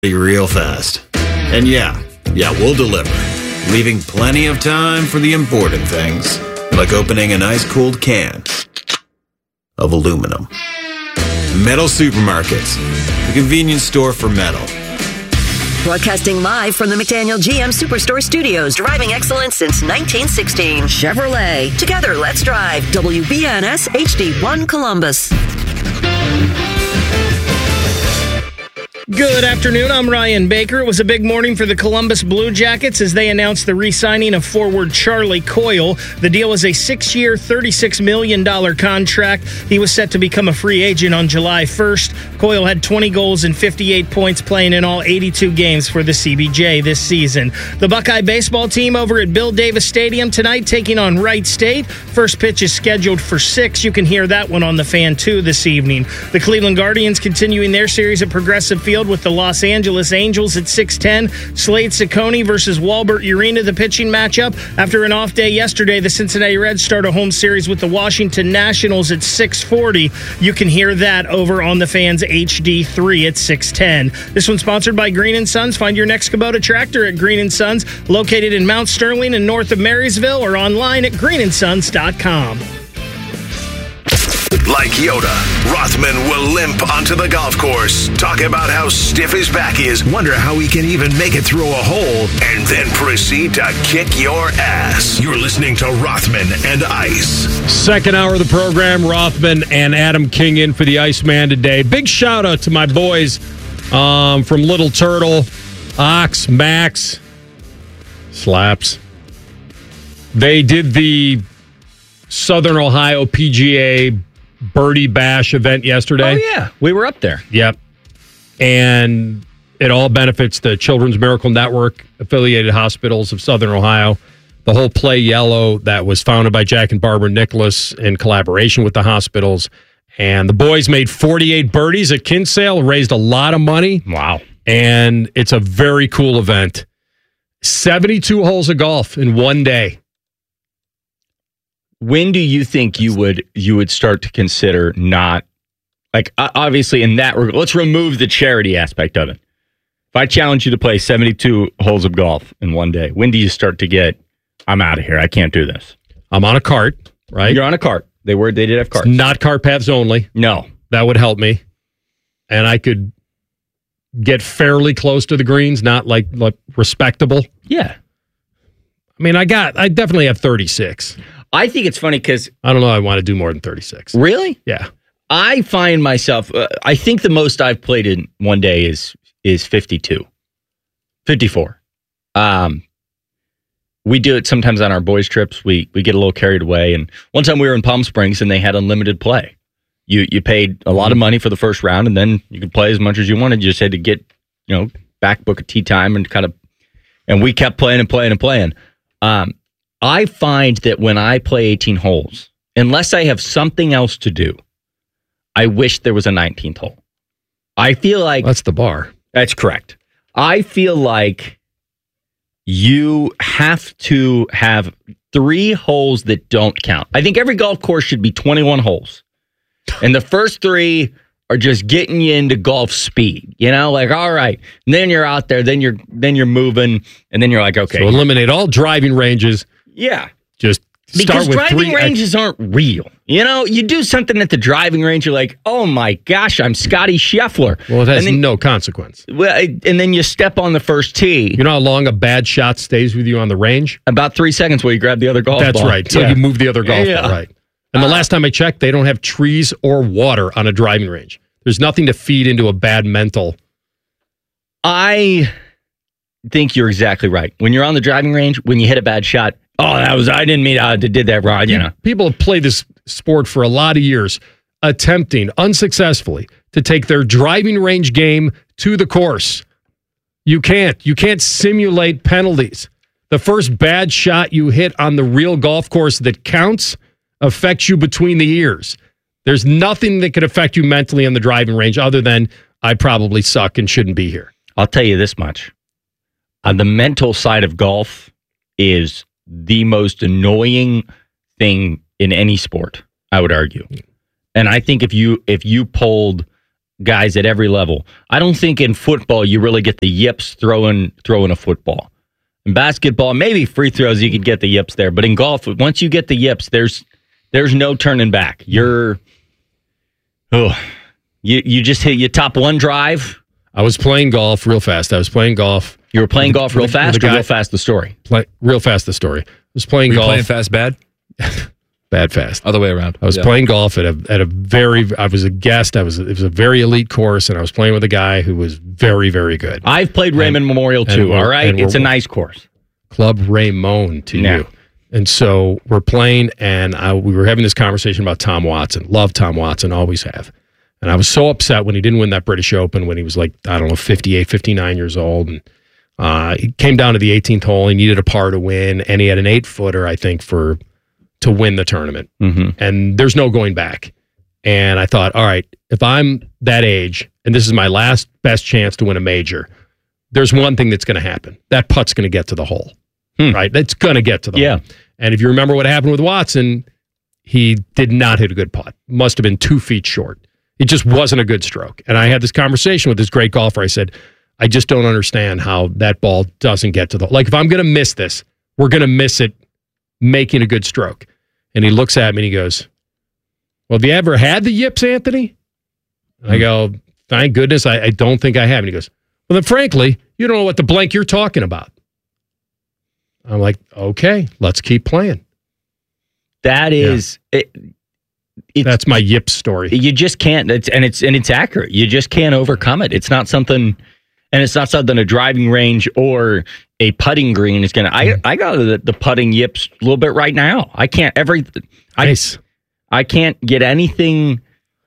real fast. And yeah, we'll deliver, leaving plenty of time for the important things, like opening an ice-cold can of aluminum. Metal Supermarkets, the convenience store for metal. Broadcasting live from the McDaniel GM Superstore Studios, driving excellence since 1916. Chevrolet. Together, let's drive. WBNS HD1 Columbus. Good afternoon, I'm Ryan Baker. It was a big morning for the Columbus Blue Jackets as they announced the re-signing of forward Charlie Coyle. The deal is a 6-year, $36 million contract. He was set to become a free agent on July 1st. Coyle had 20 goals and 58 points playing in all 82 games for the CBJ this season. The Buckeye baseball team over at Bill Davis Stadium tonight taking on Wright State. First pitch is scheduled for 6. You can hear that one on the Fan 2 this evening. The Cleveland Guardians continuing their series at Progressive Field with the Los Angeles Angels at 6:10. Slade Ciccone versus Walbert Urena, the pitching matchup. After an off day yesterday, the Cincinnati Reds start a home series with the Washington Nationals at 6:40. You can hear that over on the Fans HD3 at 6:10. This one's sponsored by Green & Sons. Find your next Kubota tractor at Green & Sons, located in Mount Sterling and north of Marysville, or online at greenandsons.com. Like Yoda, Rothman will limp onto the golf course, talk about how stiff his back is, wonder how he can even make it through a hole, and then proceed to kick your ass. You're listening to Rothman and Ice. Second hour of the program, Rothman and Adam King in for the Iceman today. Big shout out to my boys from Little Turtle, Ox, Max, Slaps. They did the Southern Ohio PGA Birdie Bash event yesterday. Oh, yeah. We were up there. Yep. And it all benefits the Children's Miracle Network affiliated hospitals of Southern Ohio. The whole Play Yellow that was founded by Jack and Barbara Nicholas in collaboration with the hospitals. And the boys made 48 birdies at Kinsale, raised a lot of money. Wow. And it's a very cool event. 72 holes of golf in one day. When do you think you would start to consider not, like, obviously in that regard, let's remove the charity aspect of it. If I challenge you to play 72 holes of golf in one day, when do you start to get, I'm out of here, I can't do this? I'm on a cart, right? You're on a cart. They did have carts. It's not cart paths only. No. That would help me. And I could get fairly close to the greens, not like respectable. Yeah. I mean, I definitely have 36. I think it's funny because I don't know. I want to do more than 36. Really? Yeah. I find myself. I think the most I've played in one day is 52, 54. We do it sometimes on our boys' trips. We get a little carried away, and one time we were in Palm Springs and they had unlimited play. You paid a lot of money for the first round, and then you could play as much as you wanted. You just had to get back book a tee time and we kept playing and playing and playing. I find that when I play 18 holes, unless I have something else to do, I wish there was a 19th hole. I feel like... That's the bar. That's correct. I feel like you have to have 3 holes that don't count. I think every golf course should be 21 holes. And the first 3 are just getting you into golf speed. Like, all right. And then you're out there, then you're moving, and then you're like, okay. So eliminate all driving ranges. Yeah. Just start with 3. Because driving ranges aren't real. You do something at the driving range, you're like, oh my gosh, I'm Scotty Scheffler. Well, it has no consequence. Well, and then you step on the first tee. You know how long a bad shot stays with you on the range? About 3 seconds while you grab the other golf ball. That's right. So you move the other golf ball, right. And the last time I checked, they don't have trees or water on a driving range. There's nothing to feed into a bad mental. I think you're exactly right. When you're on the driving range, when you hit a bad shot, I didn't mean I did that wrong. People have played this sport for a lot of years, attempting unsuccessfully to take their driving range game to the course. You can't simulate penalties. The first bad shot you hit on the real golf course that counts affects you between the ears. There's nothing that could affect you mentally on the driving range other than I probably suck and shouldn't be here. I'll tell you this much. On the mental side of golf is the most annoying thing in any sport, I would argue. And I think if you polled guys at every level. I don't think in football you really get the yips throwing a football. In basketball, maybe free throws you could get the yips there, but in golf, once you get the yips, there's no turning back. You just hit your top one drive. I was playing golf real fast. You were playing golf real fast, or real fast the story? Real fast the story. I was playing golf. Playing fast bad? Bad fast. Other way around. I was playing golf I was a guest. It was a very elite course, and I was playing with a guy who was very, very good. I've played Raymond Memorial too, all right? It's a nice course. Club Raymond to you. And so we're playing, and we were having this conversation about Tom Watson. Love Tom Watson, always have. And I was so upset when he didn't win that British Open when he was 58, 59 years old. And he came down to the 18th hole. He needed a par to win, and he had an 8-footer, I think, to win the tournament. Mm-hmm. And there's no going back. And I thought, all right, if I'm that age, and this is my last best chance to win a major, there's one thing that's going to happen. That putt's going to get to the hole, right? It's going to get to the hole. And if you remember what happened with Watson, he did not hit a good putt. Must have been 2 feet short. It just wasn't a good stroke. And I had this conversation with this great golfer. I said, I just don't understand how that ball doesn't get to the hole. If I'm going to miss this, we're going to miss it making a good stroke. And he looks at me and he goes, well, have you ever had the yips, Anthony? I go, thank goodness, I don't think I have. And he goes, well, then frankly, you don't know what the blank you're talking about. I'm like, okay, let's keep playing. That is... That's my yips story. You just can't, it's accurate. You just can't overcome it. It's not something a driving range or a putting green is going to. I got the putting yips a little bit right now. I can't I can't get anything.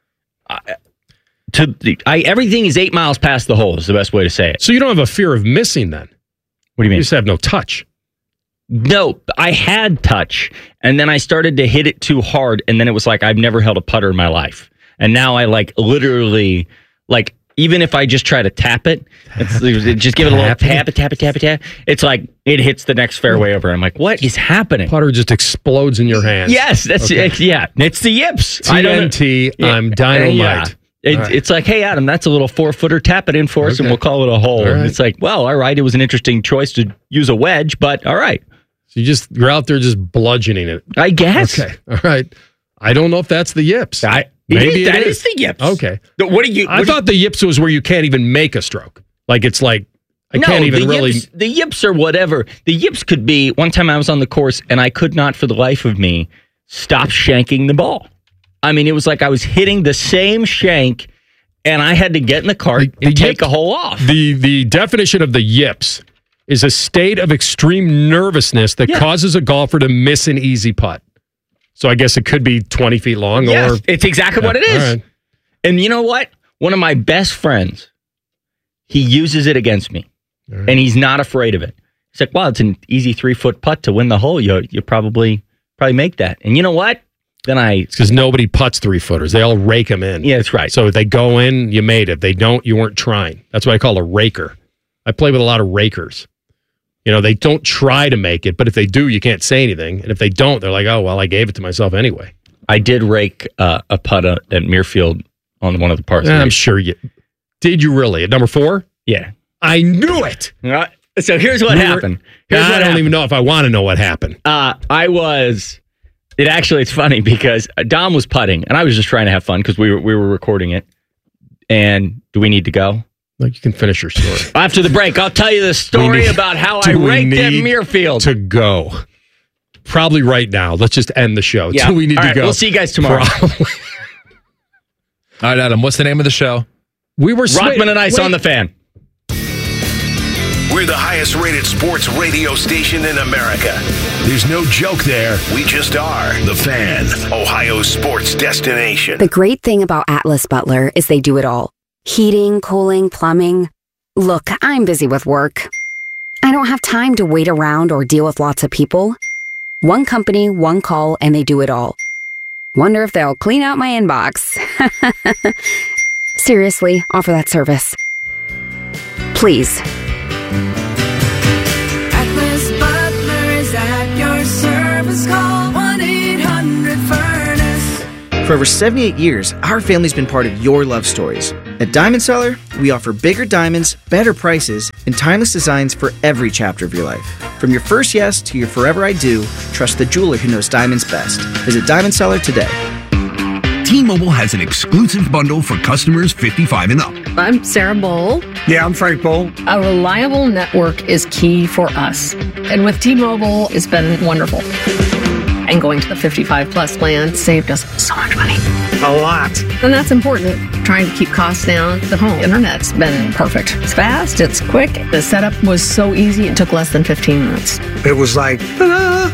Everything is 8 miles past the hole is the best way to say it. So you don't have a fear of missing then? What do you mean? You just have no touch. No, I had touch, and then I started to hit it too hard, and then it was like I've never held a putter in my life. And now I literally, even if I just try to tap it, just give it a little tap it. It's like it hits the next fairway over. I'm like, what is happening? Putter just explodes in your hands. Yes, it's the yips. TNT, I'm dynamite. It's like, hey, Adam, that's a little 4-footer. Tap it in for us, and we'll call it a hole. And it's like, well, all right, it was an interesting choice to use a wedge, but all right. So you're out there just bludgeoning it. I guess. Okay, all right. I don't know if that's the yips. Maybe that is the yips. Okay. I thought the yips was where you can't even make a stroke. It's like can't even really. The yips are whatever. The yips could be. One time I was on the course and I could not, for the life of me, stop shanking the ball. I mean, it was like I was hitting the same shank, and I had to get in the cart and take a hole off. The definition of the yips is a state of extreme nervousness that causes a golfer to miss an easy putt. So I guess it could be 20 feet long. Yes, it's exactly what it is. Right. And you know what? One of my best friends, he uses it against me, and he's not afraid of it. He's like, well, it's an easy 3-foot putt to win the hole. You probably make that. And you know what? It's because nobody putts 3-footers. They all rake them in. Yeah, that's right. So if they go in, you made it. If they don't, you weren't trying. That's what I call a raker. I play with a lot of rakers. They don't try to make it, but if they do, you can't say anything. And if they don't, they're like, oh, well, I gave it to myself anyway. I did rake a putt at Muirfield on one of the par 3s. I'm sure you did. You really? At number 4? Yeah. I knew it. So here's what happened. I don't even know if I want to know what happened. It's funny because Dom was putting, and I was just trying to have fun because we were recording it. And do we need to go? You can finish your story. After the break, I'll tell you the story about how I raked at Muirfield. To go. Probably right now. Let's just end the show. Yeah. We need to go. We'll see you guys tomorrow. All right, Adam, what's the name of the show? Rothman and Ice on the Fan. We're the highest rated sports radio station in America. There's no joke there. We just are. The Fan, Ohio's sports destination. The great thing about Atlas Butler is they do it all. Heating, cooling, plumbing. Look, I'm busy with work. I don't have time to wait around or deal with lots of people. One company, one call, and they do it all. Wonder if they'll clean out my inbox. Seriously, offer that service. Please. Atlas Butler is at your service. Call 1-800-FURNACE. For over 78 years, our family's been part of your love stories. At Diamond Seller, we offer bigger diamonds, better prices, and timeless designs for every chapter of your life. From your first yes to your forever I do, trust the jeweler who knows diamonds best. Visit Diamond Seller today. T-Mobile has an exclusive bundle for customers 55 and up. I'm Sarah Bowl. Yeah, I'm Frank Bowl. A reliable network is key for us. And with T-Mobile, it's been wonderful. And going to the 55 plus plan saved us so much money. A lot. And that's important. Trying to keep costs down. The home internet's been perfect. It's fast, it's quick. The setup was so easy, it took less than 15 minutes. It was like, ta-da!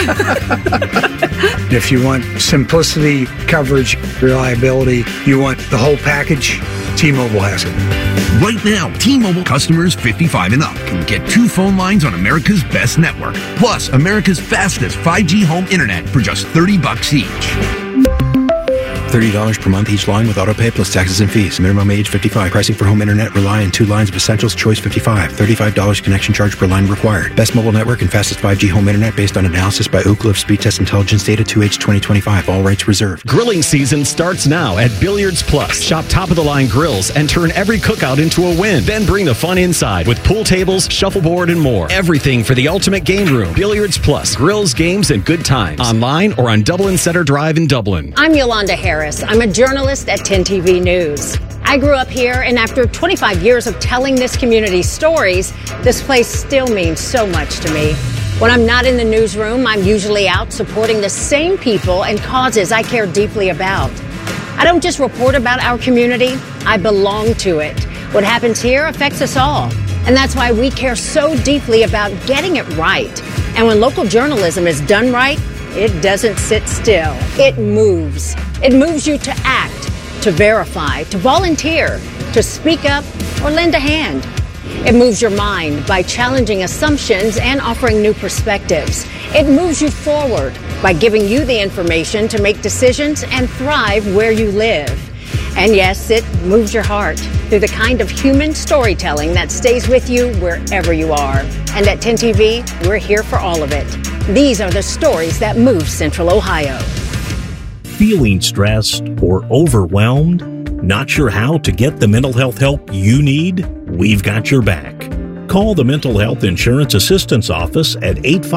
If you want simplicity, coverage, reliability, you want the whole package, T-Mobile has it. Right now, T-Mobile customers 55 and up can get 2 phone lines on America's best network, plus America's fastest 5G home internet for just $30 each. $30 per month each line with autopay plus taxes and fees. Minimum age 55. Pricing for home internet rely on 2 lines of Essentials. Choice 55. $35 connection charge per line required. Best mobile network and fastest 5G home internet based on analysis by Ookla of Speed Test Intelligence data 2H 2025. All rights reserved. Grilling season starts now at Billiards Plus. Shop top-of-the-line grills and turn every cookout into a win. Then bring the fun inside with pool tables, shuffleboard, and more. Everything for the ultimate game room. Billiards Plus. Grills, games, and good times. Online or on Dublin Center Drive in Dublin. I'm Yolanda Harris. I'm a journalist at 10 TV News. I grew up here, and after 25 years of telling this community's stories, this place still means so much to me. When I'm not in the newsroom, I'm usually out supporting the same people and causes I care deeply about. I don't just report about our community, I belong to it. What happens here affects us all, and that's why we care so deeply about getting it right. And when local journalism is done right, it doesn't sit still. It moves. It moves you to act, to verify, to volunteer, to speak up, or lend a hand. It moves your mind by challenging assumptions and offering new perspectives. It moves you forward by giving you the information to make decisions and thrive where you live. And yes, it moves your heart through the kind of human storytelling that stays with you wherever you are. And at 10 TV, we're here for all of it. These are the stories that move Central Ohio. Feeling stressed or overwhelmed? Not sure how to get the mental health help you need? We've got your back. Call the Mental Health Insurance Assistance Office at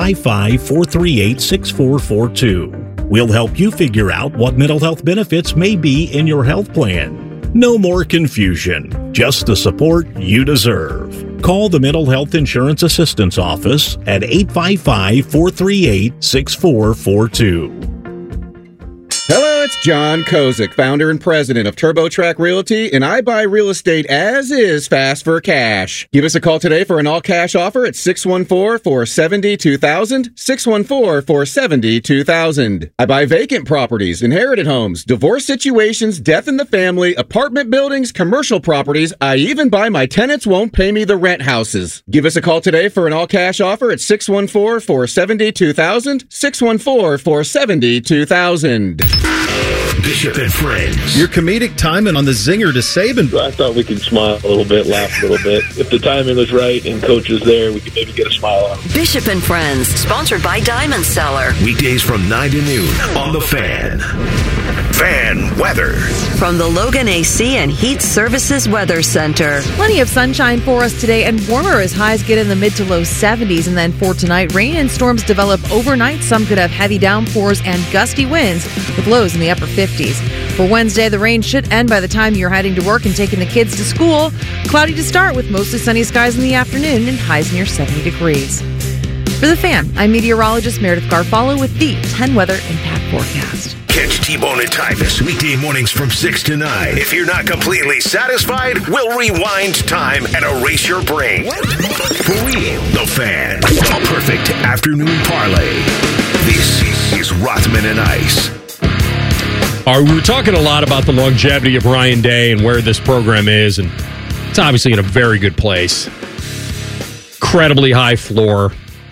855-438-6442. We'll help you figure out what mental health benefits may be in your health plan. No more confusion, just the support you deserve. Call the Mental Health Insurance Assistance Office at 855-438-6442. Hello, it's John Kozik, founder and president of TurboTrack Realty, and I buy real estate as is fast for cash. Give us a call today for an all-cash offer at 614-470-2000, 614-470-2000. I buy vacant properties, inherited homes, divorce situations, death in the family, apartment buildings, commercial properties. I even buy my tenants won't pay me the rent houses. Give us a call today for an all-cash offer at 614-470-2000, 614-470-2000. Bishop and Friends. Your comedic timing on the zinger to Saban. I thought we could smile a little bit, laugh a little bit. If the timing was right and coach was there, we could maybe get a smile out. Bishop and Friends, sponsored by Diamond Seller. Weekdays from 9 to noon on The Fan. Fan weather. From the Logan AC and Heat Services Weather Center. Plenty of sunshine for us today and warmer as highs get in the mid to low 70s. And then for tonight, rain and storms develop overnight. Some could have heavy downpours and gusty winds with lows in the upper 50s. For Wednesday, the rain should end by the time you're heading to work and taking the kids to school. Cloudy to start with mostly sunny skies in the afternoon and highs near 70 degrees. For The Fan, I'm meteorologist Meredith Garfalo with the 10 weather impact forecast. Catch T-Bone and Tyvis weekday mornings from 6 to 9. If you're not completely satisfied, we'll rewind time and erase your brain. For real, The Fan. A perfect afternoon parlay. This is Rothman and Ice. All right, we were talking a lot about the longevity of Ryan Day and where this program is, and it's obviously in a very good place. Incredibly high floor.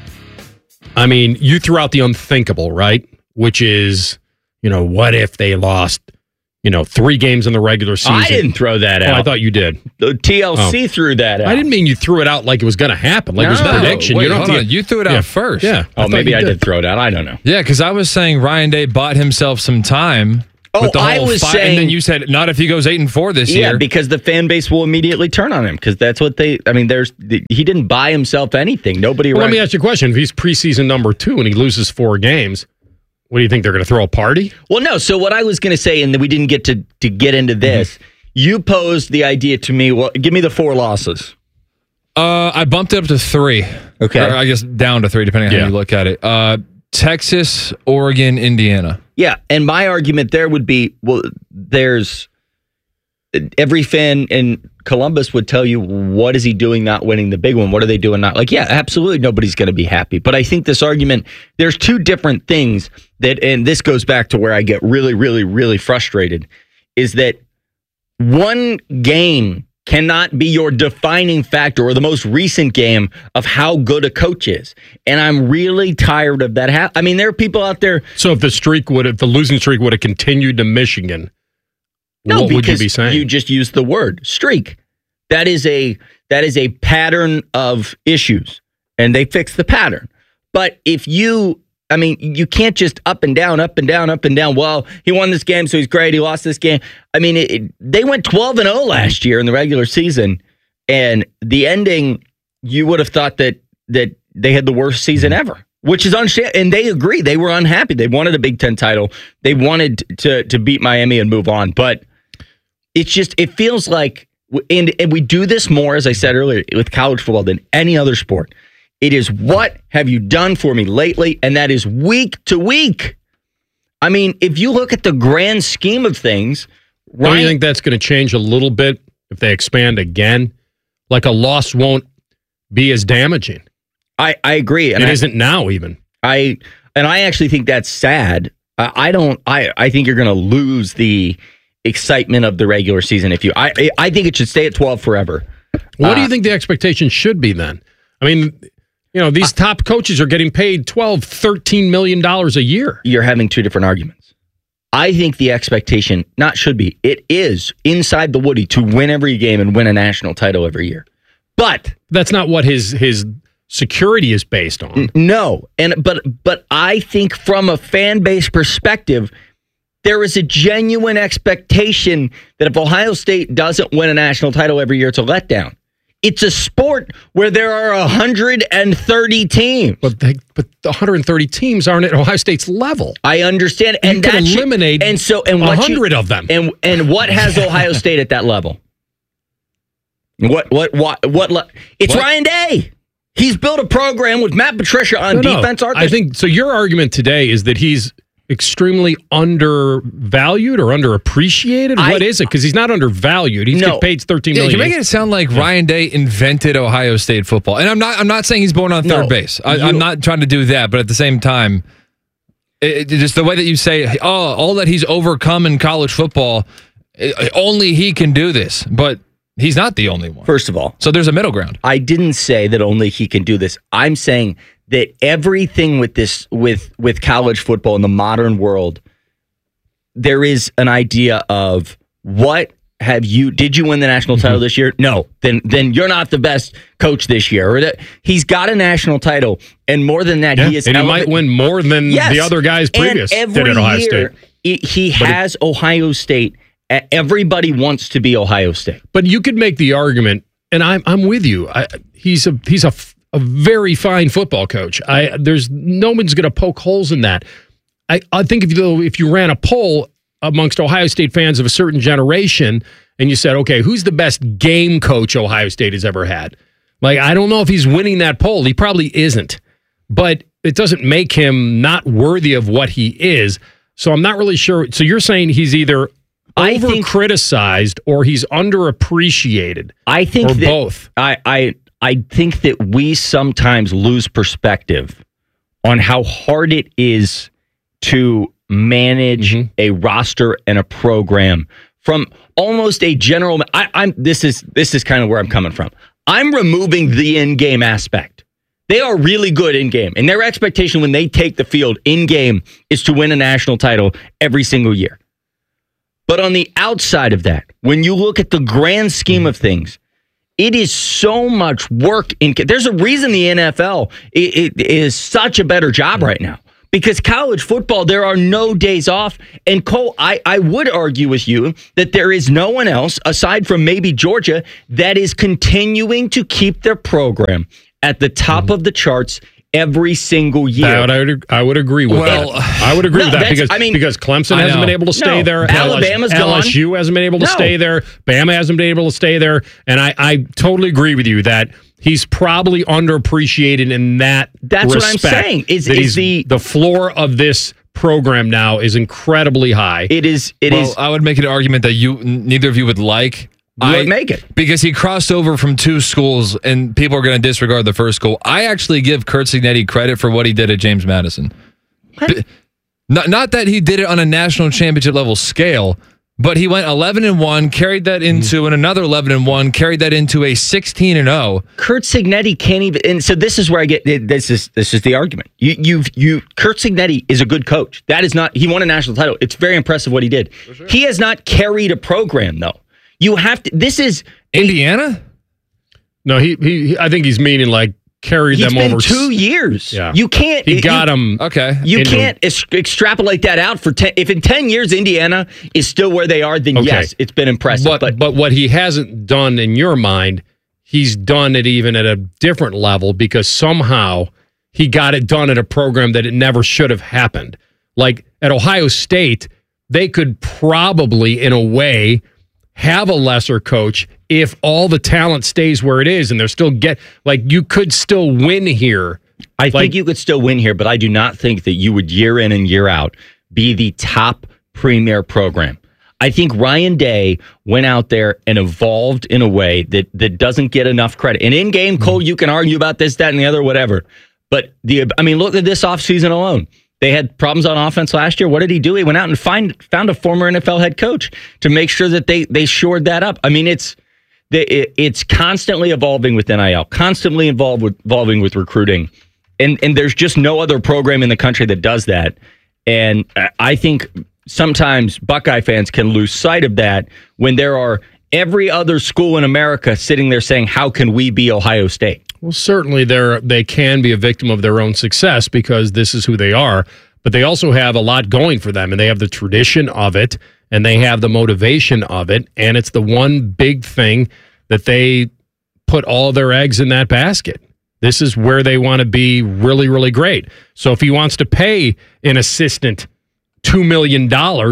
I mean, you threw out the unthinkable, right? Which is, what if they lost, 3 games in the regular season? I didn't throw that out. I thought you did. The TLC threw that out. I didn't mean you threw it out like it was going to happen, like it was a prediction. Wait, hold on. You threw it out first. Yeah. Oh, maybe I did throw it out. I don't know. Yeah, because I was saying Ryan Day bought himself some time Oh, with the I whole was fight, saying, and then you said not if he goes 8-4 this year. Yeah, because the fan base will immediately turn on him because that's what they. I mean, he didn't buy himself anything. Nobody. Well, let me ask you a question: if he's preseason number 2 and he loses 4 games, what do you think they're going to throw a party? Well, no. So what I was going to say, and we didn't get to get into this. You posed the idea to me. Well, give me the 4 losses. I bumped it up to 3. Okay, or I guess down to 3, depending on how you look at it. Texas, Oregon, Indiana. Yeah, and my argument there would be, well, there's every fan in Columbus would tell you, what is he doing not winning the big one? What are they doing not? Like, yeah, absolutely nobody's going to be happy. But I think this argument, there's 2 different things that, and this goes back to where I get really, really, really frustrated, is that one game cannot be your defining factor or the most recent game of how good a coach is. And I'm really tired of that. I mean, there are people out there. So if the losing streak would have continued to Michigan, what would you be saying? You just used the word streak. That is a pattern of issues, and they fix the pattern. But if you can't just up and down, up and down, up and down. Well, he won this game, so he's great. He lost this game. I mean, they went 12-0 last year in the regular season, and the ending, you would have thought that they had the worst season ever, which is understandable. And they agree. They were unhappy. They wanted a Big Ten title. They wanted to beat Miami and move on. But it's just, it feels like, and we do this more, as I said earlier, with college football than any other sport. It is, what have you done for me lately? And that is week to week. I mean, if you look at the grand scheme of things, don't you think that's going to change a little bit if they expand again? Like, a loss won't be as damaging. I agree. And it isn't now even. I actually think that's sad. I think you're going to lose the excitement of the regular season if you. I think it should stay at 12 forever. What do you think the expectation should be then? I mean, these top coaches are getting paid $12, $13 million a year. You're having 2 different arguments. I think the expectation, not should be, it is inside the Woody to win every game and win a national title every year. But that's not what his security is based on. No. But I think from a fan base perspective, there is a genuine expectation that if Ohio State doesn't win a national title every year, it's a letdown. It's a sport where there are 130 teams. But the 130 teams aren't at Ohio State's level. I understand. And you can eliminate 100 of them. And what has Ohio State at that level? It's Ryan Day. He's built a program with Matt Patricia on defense. I think so. Your argument today is that he's extremely undervalued or underappreciated? What is it? Because he's not undervalued. He's getting paid $13 million. You're making it sound like Ryan Day invented Ohio State football. And I'm not saying he's born on third base. I'm not trying to do that. But at the same time, just the way that you say, all that he's overcome in college football, only he can do this. But he's not the only one. First of all. So there's a middle ground. I didn't say that only he can do this. I'm saying that everything with this, with college football in the modern world, there is an idea of did you win the national title this year? No. Then you're not the best coach this year. Or that he's got a national title, and more than that, he is. And he might win more than the other guys previous did at Ohio State. He has Ohio State. Everybody wants to be Ohio State. But you could make the argument, and I'm with you. He's a very fine football coach. There's no one's going to poke holes in that. I think if you ran a poll amongst Ohio State fans of a certain generation and you said, okay, who's the best game coach Ohio State has ever had? Like, I don't know if he's winning that poll. He probably isn't. But it doesn't make him not worthy of what he is. So I'm not really sure. So you're saying he's either over-criticized or he's underappreciated? I think or both. I think that we sometimes lose perspective on how hard it is to manage a roster and a program from almost a general. This is kind of where I'm coming from. I'm removing the in-game aspect. They are really good in-game, and their expectation when they take the field in-game is to win a national title every single year. But on the outside of that, when you look at the grand scheme of things, it is so much work. There's a reason the NFL it is such a better job right now. Because college football, there are no days off. And Cole, I would argue with you that there is no one else, aside from maybe Georgia, that is continuing to keep their program at the top of the charts every single year. I would agree with that. I would agree with that because Clemson hasn't been able to stay there. Alabama's gone. LSU hasn't been able to stay there. Bama hasn't been able to stay there. And I totally agree with you that he's probably underappreciated in that That's respect. what I'm saying. Is the floor of this program now is incredibly high. It is. I would make an argument that neither of you would like. I make it because he crossed over from two schools, and people are going to disregard the first school. I actually give Curt Cignetti credit for what he did at James Madison. Not that he did it on a national championship level scale, but he went 11-1, carried that into another 11-1, carried that into a 16-0. Curt Cignetti can't even. And so this is where I get this is the argument. Curt Cignetti is a good coach. That is not. He won a national title. It's very impressive what he did. Sure. He has not carried a program though. You have to. This is Indiana. No, he. I think he's meaning like carried them over 2 years. Yeah, you can't. He got them. Okay, you can't extrapolate that out for 10. If in 10 years Indiana is still where they are, then yes, it's been impressive. But what he hasn't done in your mind, he's done it even at a different level because somehow he got it done at a program that it never should have happened. Like at Ohio State, they could probably, in a way, have a lesser coach if all the talent stays where it is and they're still you could still win here. I think you could still win here, but I do not think that you would year in and year out be the top premier program. I think Ryan Day went out there and evolved in a way that doesn't get enough credit. And in game, Cole, you can argue about this, that, and the other, whatever. But look at this offseason alone. They had problems on offense last year. What did he do? He went out and found a former NFL head coach to make sure that they shored that up. I mean, it's constantly evolving with NIL, constantly evolving with recruiting, and there's just no other program in the country that does that. And I think sometimes Buckeye fans can lose sight of that when there are every other school in America sitting there saying, "How can we be Ohio State?" Well, certainly they can be a victim of their own success because this is who they are, but they also have a lot going for them, and they have the tradition of it, and they have the motivation of it, and it's the one big thing that they put all their eggs in that basket. This is where they want to be really, really great. So if he wants to pay an assistant $2 million,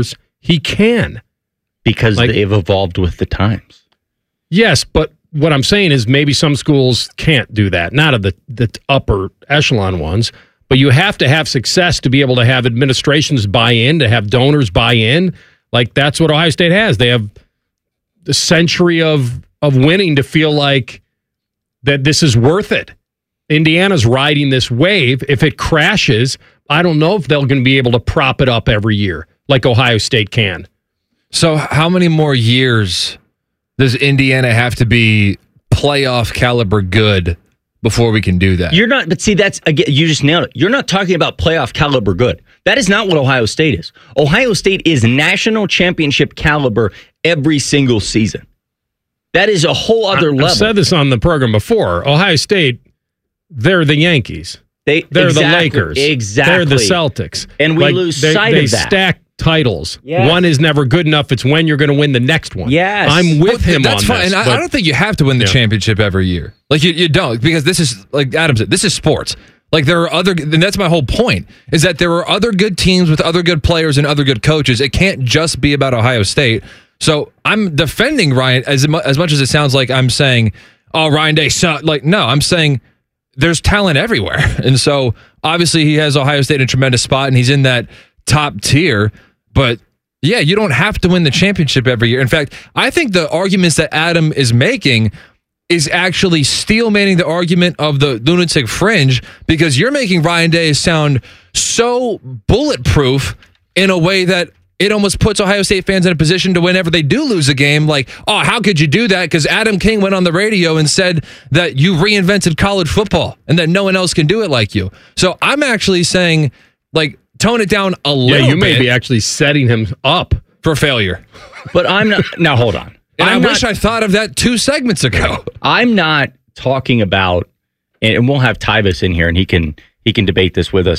he can. Because they've evolved with the times. Yes, but what I'm saying is maybe some schools can't do that, not of the upper echelon ones, but you have to have success to be able to have administrations buy in, to have donors buy in. Like that's what Ohio State has. They have the century of winning to feel like that this is worth it. Indiana's riding this wave. If it crashes, I don't know if they're going to be able to prop it up every year like Ohio State can. So how many more years does Indiana have to be playoff caliber good before we can do that? You're not, but see, that's, again, you just nailed it. You're not talking about playoff caliber good. That is not what Ohio State is. Ohio State is national championship caliber every single season. That is a whole other level. I've said this on the program before. Ohio State, they're the Yankees. They're the Lakers. Exactly. They're the Celtics. And we lose sight of that. They stack titles. Yes. One is never good enough. It's when you're going to win the next one. Yes. I'm with him that's on fine. this. And I don't think you have to win the championship every year. Like you don't, because this is, like Adam said, this is sports. Like there are other, and that's my whole point, is that there are other good teams with other good players and other good coaches. It can't just be about Ohio State. So I'm defending Ryan as much as it sounds like I'm saying, oh, Ryan Day sucked. Like, no, I'm saying there's talent everywhere. And so obviously he has Ohio State in a tremendous spot and he's in that top tier. But yeah, you don't have to win the championship every year. In fact, I think the arguments that Adam is making is actually steelmanning the argument of the lunatic fringe, because you're making Ryan Day sound so bulletproof in a way that it almost puts Ohio State fans in a position to whenever they do lose a game, like, oh, how could you do that? Because Adam King went on the radio and said that you reinvented college football and that no one else can do it like you. So I'm actually saying, like, tone it down a little bit. Yeah, you may be actually setting him up for failure. But I'm not. Now, hold on. And I wish I thought of that 2 segments ago. I'm not talking about, and we'll have Tyvis in here and he can debate this with us.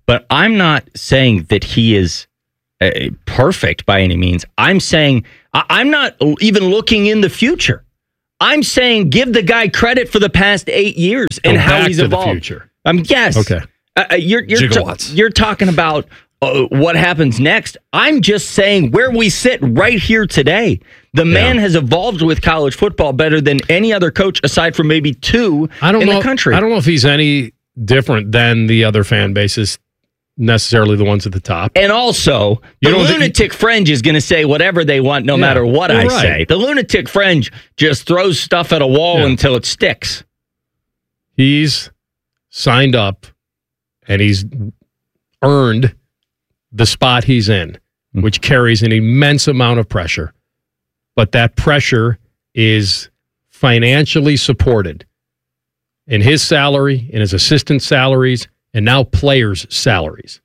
but I'm not saying that he is perfect by any means. I'm saying I'm not even looking in the future. I'm saying give the guy credit for the past 8 years and how he's evolved. The future. Yes. Okay. You're talking about what happens next. I'm just saying where we sit right here today. The man has evolved with college football better than any other coach aside from maybe two in the country. I don't know if he's any different than the other fan bases, necessarily the ones at the top. And also, the lunatic fringe is going to say whatever they want no matter what I say. The lunatic fringe just throws stuff at a wall until it sticks. He's signed up and he's earned the spot he's in, which carries an immense amount of pressure. But that pressure is financially supported in his salary, in his assistant salaries, and now players' salaries.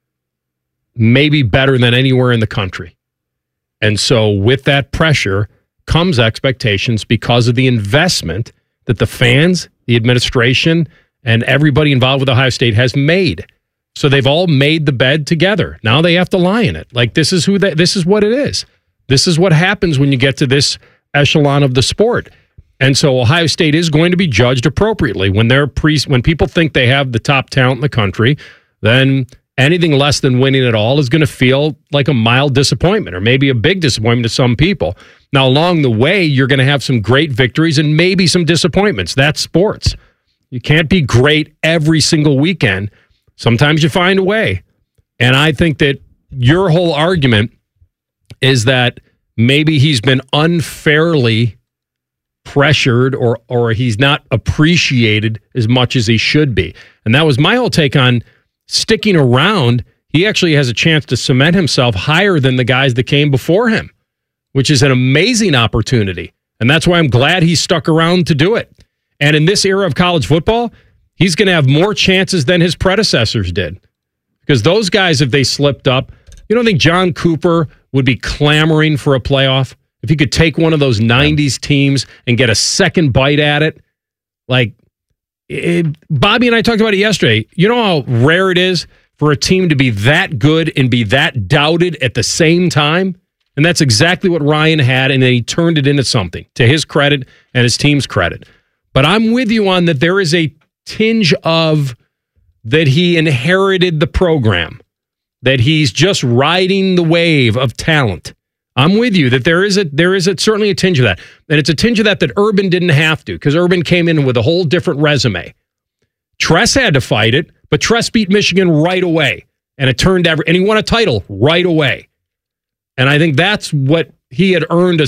Maybe better than anywhere in the country. And so with that pressure comes expectations because of the investment that the fans, the administration, and everybody involved with Ohio State has made. So they've all made the bed together. Now they have to lie in it. Like this is what it is. This is what happens when you get to this echelon of the sport. And so Ohio State is going to be judged appropriately. When people think they have the top talent in the country, then anything less than winning it all is going to feel like a mild disappointment or maybe a big disappointment to some people. Now, along the way, you're going to have some great victories and maybe some disappointments. That's sports. You can't be great every single weekend. Sometimes you find a way. And I think that your whole argument is that maybe he's been unfairly pressured or he's not appreciated as much as he should be. And that was my whole take on sticking around. He actually has a chance to cement himself higher than the guys that came before him, which is an amazing opportunity. And that's why I'm glad he stuck around to do it. And in this era of college football, he's going to have more chances than his predecessors did. Because those guys, if they slipped up, you don't think John Cooper would be clamoring for a playoff? If he could take one of those 90s teams and get a second bite at it? Like, Bobby and I talked about it yesterday. You know how rare it is for a team to be that good and be that doubted at the same time? And that's exactly what Ryan had, and then he turned it into something, to his credit and his team's credit. But I'm with you on that there is a tinge of that he inherited the program, that he's just riding the wave of talent. I'm with you that there is certainly a tinge of that. And it's a tinge of that Urban didn't have to, because Urban came in with a whole different resume. Tress had to fight it, but Tress beat Michigan right away. And it turned and he won a title right away. And I think that's what he had earned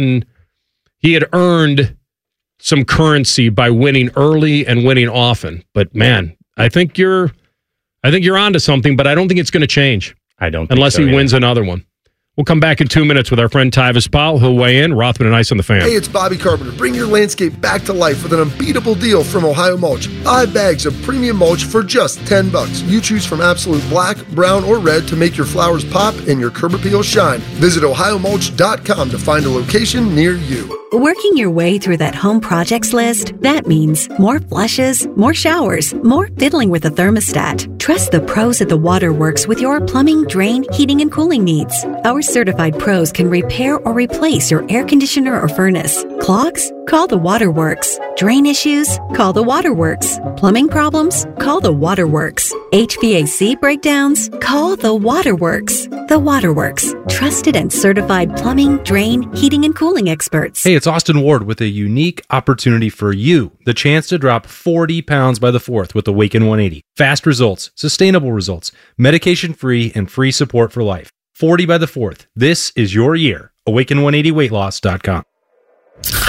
some currency by winning early and winning often. But man, I think you're onto something, but I don't think it's going to change. I don't think unless so, he wins another one. We'll come back in 2 minutes with our friend Tyvis Powell. He'll weigh in. Rothman and Ice on the Fan. Hey, it's Bobby Carpenter. Bring your landscape back to life with an unbeatable deal from Ohio Mulch. 5 bags of premium mulch for just $10. You choose from absolute black, brown, or red to make your flowers pop and your curb appeal shine. Visit ohiomulch.com to find a location near you. Working your way through that home projects list, that means more flushes, more showers, more fiddling with the thermostat. Trust the pros at the Waterworks with your plumbing, drain, heating, and cooling needs. Our certified pros can repair or replace your air conditioner or furnace. Clogs? Call the Waterworks. Drain issues? Call the Waterworks. Plumbing problems? Call the Waterworks. HVAC breakdowns? Call the Waterworks. The Waterworks. Trusted and certified plumbing, drain, heating, and cooling experts. Hey, it's Austin Ward with a unique opportunity for you. The chance to drop 40 pounds by the 4th with Awaken 180. Fast results, sustainable results, medication-free, and free support for life. 40 by the 4th. This is your year. Awaken180weightloss.com.